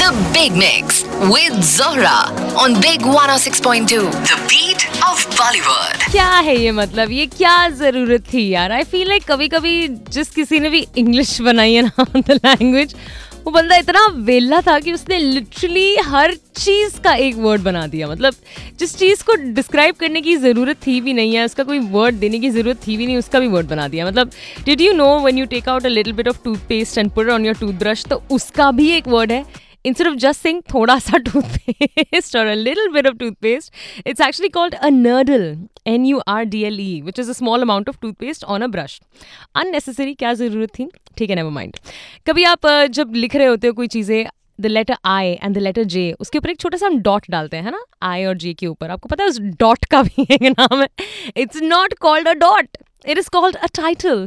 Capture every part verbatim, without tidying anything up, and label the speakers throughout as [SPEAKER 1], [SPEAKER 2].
[SPEAKER 1] The Big Mix with Zohra on Big one oh six point two. The beat of Bollywood.
[SPEAKER 2] क्या है ये मतलब, ये क्या जरूरत थी यार? आई फील लाइक कभी कभी जिस किसी ने भी इंग्लिश बनाई है ना द लैंग्वेज, वो बंदा इतना वेला था कि उसने लिटरली हर चीज का एक वर्ड बना दिया. मतलब जिस चीज को डिस्क्राइब करने की जरूरत थी भी नहीं है, उसका कोई वर्ड देने की जरूरत थी भी नहीं, उसका भी वर्ड बना दिया. मतलब did you know when you take out a little bit of toothpaste and put on your toothbrush, तो उसका भी एक वर्ड है. Instead of just saying थोड़ा सा toothpaste or a little bit of toothpaste, it's actually called a nurdle, N U R D L E, which is a small amount of toothpaste on a brush. Unnecessary, क्या ज़रूरत थी? ठीक है, never mind. कभी आप uh, जब लिख रहे होते हो कोई चीज़ें, the letter I and the letter J, उसके ऊपर एक छोटा सा हम डॉट डालते हैं, है ना? I और J के ऊपर. आपको पता है उस डॉट का भी एक नाम है. It's not called a dot. It is called a title.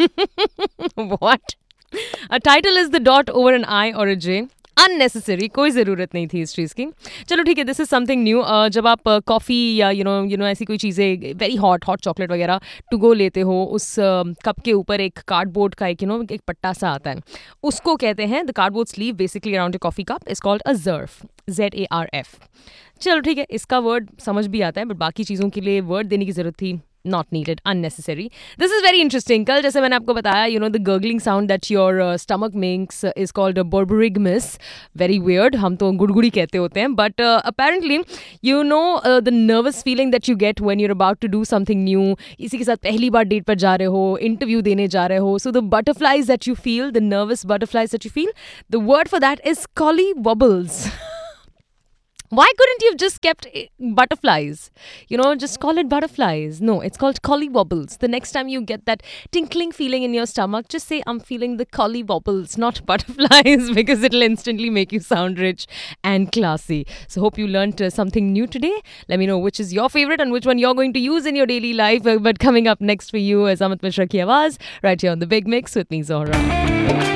[SPEAKER 2] What? A title is the dot over an I or a J. Unnecessary, कोई ज़रूरत नहीं थी इस चीज़ की. चलो ठीक है, दिस इज़ समथिंग न्यू. जब आप कॉफ़ी या यू नो यू नो ऐसी कोई चीज़ें वेरी हॉट हॉट चॉकलेट वगैरह टू गो लेते हो, उस कप uh, के ऊपर एक कार्डबोर्ड का एक यू नो एक पट्टा सा आता है, उसको कहते हैं the cardboard sleeve basically around a coffee cup is called a ज़र्फ, Z A R F. चलो ठीक है, इसका वर्ड समझ भी आता है, बट बाकी चीज़ों के लिए वर्ड देने की ज़रूरत थी. Not needed, unnecessary. This is very interesting. कल जैसे मैंने आपको बताया, you know, the gurgling sound that your uh, stomach makes uh, is called a borborygmus. Very weird. हम तो गुड़गुड़ी कहते होते हैं. But uh, apparently, you know, uh, the nervous feeling that you get when you're about to do something new. इसी के साथ पहली बार date पर जा रहे हो, इंटरव्यू देने जा रहे हो. So the butterflies that you feel, the nervous butterflies that you feel, the word for that is collywobbles. Why couldn't you have just kept butterflies? You know, just call it butterflies. No, it's called collywobbles. The next time you get that tinkling feeling in your stomach, just say, I'm feeling the collywobbles, not butterflies, because it'll instantly make you sound rich and classy. So hope you learned uh, something new today. Let me know which is your favorite and which one you're going to use in your daily life. Uh, but coming up next for you is Amit Mishra ki Awaaz, right here on The Big Mix with me, Zohra.